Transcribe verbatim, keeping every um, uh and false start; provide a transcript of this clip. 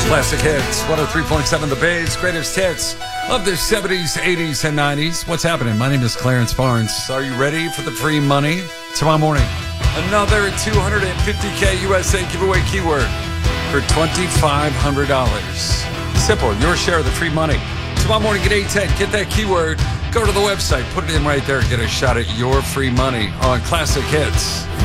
Classic hits, one oh three point seven The Bay's greatest hits of the seventies, eighties, and nineties. What's happening? My name is Clarence Barnes. Are you ready for the free money? Tomorrow morning, another two hundred fifty K U S A giveaway keyword for twenty-five hundred dollars. Simple, your share of the free money. Tomorrow morning at eight ten, get that keyword, go to the website, put it in right there, get a shot at your free money on Classic Hits.